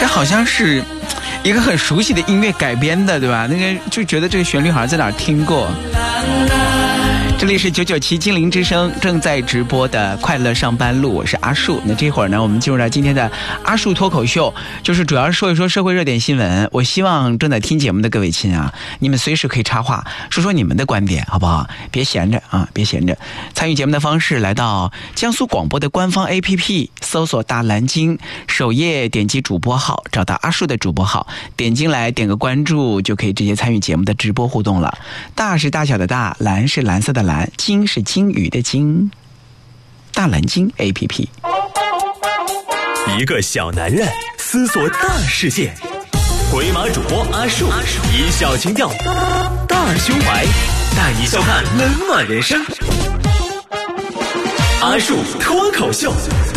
这好像是一个很熟悉的音乐改编的，对吧？那个就觉得这个旋律好像在哪儿听过。这里是997精灵之声正在直播的快乐上班路，我是阿树。那这会儿呢，我们进入到今天的阿树脱口秀，就是主要说一说社会热点新闻。我希望正在听节目的各位亲啊，你们随时可以插话，说说你们的观点，好不好？别闲着啊，别闲着。参与节目的方式，来到江苏广播的官方 APP， 搜索大蓝鲸，首页点击主播号，找到阿树的主播号，点进来点个关注，就可以直接参与节目的直播互动了。大是大小的大，蓝是蓝色的蓝，鲸是鲸鱼的鲸，大蓝鲸 APP。 一个小男人思索大世界，鬼马主播阿树以小情调大胸怀，带你笑看冷暖人生。阿树脱口秀。